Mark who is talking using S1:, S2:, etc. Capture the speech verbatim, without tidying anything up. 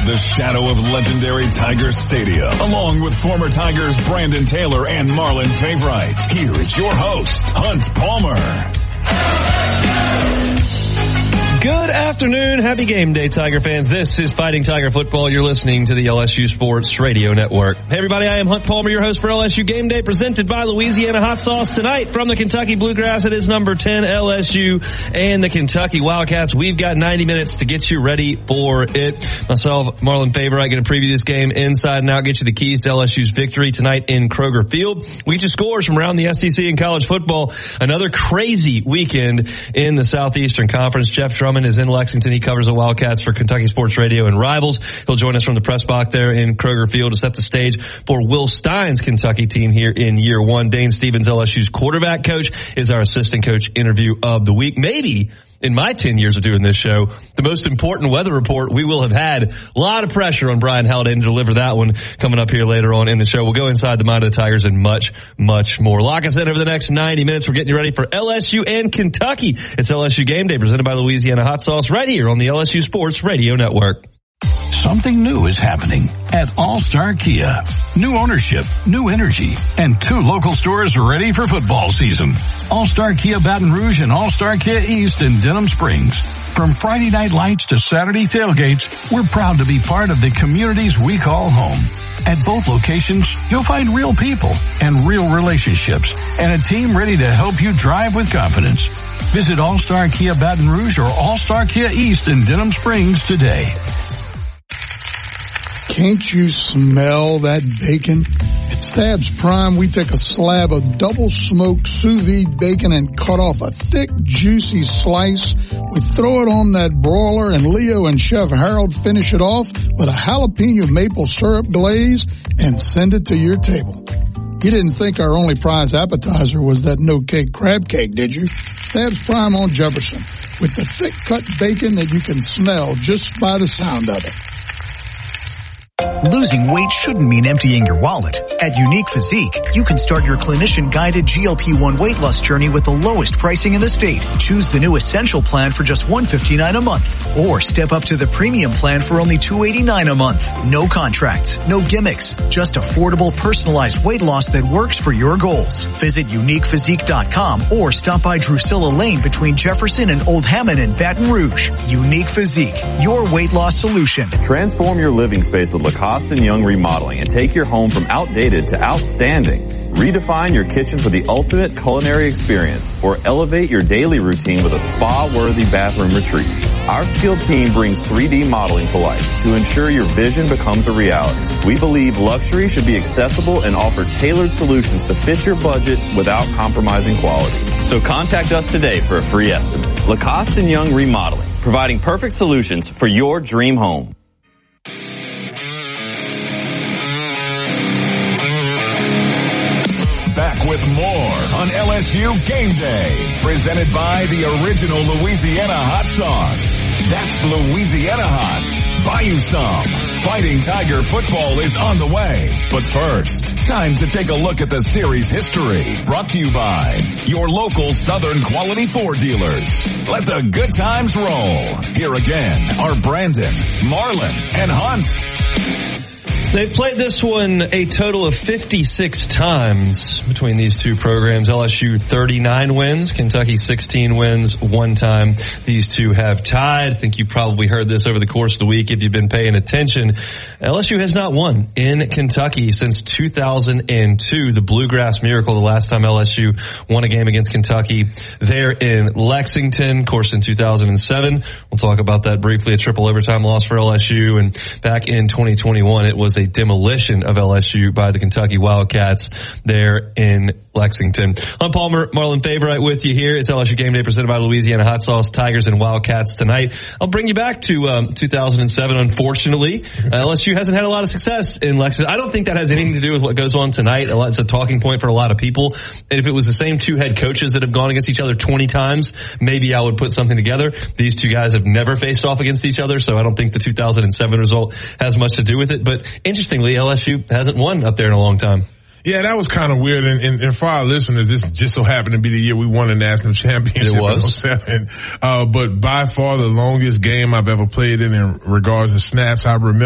S1: the shadow of legendary Tiger Stadium, along with former Tigers Brandon Taylor and Marlon Favorite. Here is your host, Hunt Palmer.
S2: Good afternoon. Happy game day, Tiger fans. This is Fighting Tiger Football. You're listening to the L S U Sports Radio Network. Hey, everybody. I am Hunt Palmer, your host for L S U Game Day, presented by Louisiana Hot Sauce. Tonight from the Kentucky Bluegrass, it is number ten, L S U and the Kentucky Wildcats. We've got ninety minutes to get you ready for it. Myself, Marlon Favorite, going to preview this game inside and out, get you the keys to L S U's victory tonight in Kroger Field. We get you scores from around the S E C and college football. Another crazy weekend in the Southeastern Conference. Jeff Drummond is in Lexington. He covers the Wildcats for Kentucky Sports Radio and Rivals. He'll join us from the press box there in Kroger Field to set the stage for Will Stein's Kentucky team here in year one. Dane Stevens, L S U's quarterback coach, is our assistant coach interview of the week. Maybe in my ten years of doing this show, the most important weather report we will have had. A lot of pressure on Brian Haldane to deliver that one coming up here later on in the show. We'll go inside the mind of the Tigers and much, much more. Lock us in over the next ninety minutes. We're getting you ready for L S U and Kentucky. It's L S U Game Day presented by Louisiana Hot Sauce right here on the L S U Sports Radio Network.
S3: Something new is happening at All-Star Kia. New ownership, new energy, and two local stores ready for football season. All-Star Kia Baton Rouge and All-Star Kia East in Denham Springs. From Friday night lights to Saturday tailgates, we're proud to be part of the communities we call home. At both locations, you'll find real people and real relationships and a team ready to help you drive with confidence. Visit All-Star Kia Baton Rouge or All-Star Kia East in Denham Springs today.
S4: Can't you smell that bacon? At Stabs Prime, we take a slab of double-smoked sous vide bacon and cut off a thick, juicy slice. We throw it on that broiler, and Leo and Chef Harold finish it off with a jalapeno maple syrup glaze and send it to your table. You didn't think our only prize appetizer was that no-cake crab cake, did you? Stabs Prime on Jefferson, with the thick-cut bacon that you can smell just by the sound of it.
S5: Losing weight shouldn't mean emptying your wallet. At Unique Physique, you can start your clinician-guided G L P one weight loss journey with the lowest pricing in the state. Choose the new Essential plan for just one hundred fifty-nine dollars a month. Or step up to the Premium plan for only two hundred eighty-nine dollars a month. No contracts, no gimmicks, just affordable, personalized weight loss that works for your goals. Visit unique physique dot com or stop by Drusilla Lane between Jefferson and Old Hammond in Baton Rouge. Unique Physique, your weight loss solution.
S6: Transform your living space with Lacoste and Young Remodeling and take your home from outdated to outstanding. Redefine your kitchen for the ultimate culinary experience or elevate your daily routine with a spa-worthy bathroom retreat. Our skilled team brings three D modeling to life to ensure your vision becomes a reality. We believe luxury should be accessible and offer tailored solutions to fit your budget without compromising quality. So contact us today for a free estimate. Lacoste and Young Remodeling, providing perfect solutions for your dream home.
S1: Back with more on L S U Game Day, presented by the original Louisiana Hot Sauce. That's Louisiana Hot. Buy you some. Fighting Tiger football is on the way. But first, time to take a look at the series history. Brought to you by your local Southern Quality Ford dealers. Let the good times roll. Here again are Brandon, Marlon, and Hunt.
S2: They've played this one a total of fifty-six times between these two programs. L S U thirty-nine wins, Kentucky sixteen wins. One time these two have tied. I think you probably heard this over the course of the week if you've been paying attention. L S U has not won in Kentucky since two thousand two, the Bluegrass Miracle, the last time L S U won a game against Kentucky there in Lexington. Of course, in two thousand seven, we'll talk about that briefly, a triple overtime loss for L S U. And back in twenty twenty-one, it was a demolition of L S U by the Kentucky Wildcats there in Lexington. I'm Palmer, Marlon Favorite with you here. It's L S U Game Day presented by Louisiana Hot Sauce, Tigers and Wildcats tonight. I'll bring you back to um, two thousand seven, unfortunately. Uh, L S U hasn't had a lot of success in Lexington. I don't think that has anything to do with what goes on tonight. It's a talking point for a lot of people. And if it was the same two head coaches that have gone against each other twenty times, maybe I would put something together. These two guys have never faced off against each other, so I don't think the two thousand seven result has much to do with it. But interestingly, L S U hasn't won up there in a long time.
S7: Yeah, that was kind of weird. And, and, and for our listeners, this just so happened to be the year we won a national championship.
S2: It was.
S7: In oh seven. Uh, but by far the longest game I've ever played in in regards to snaps. I remember